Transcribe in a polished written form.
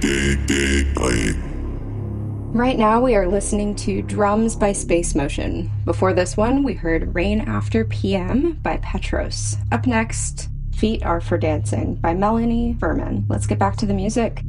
Right now, we are listening to Drums by Space Motion. Before this one, we heard Rain After PM by Petros. Up next, Feet Are for Dancing by Melanie Furman. Let's get back to the music.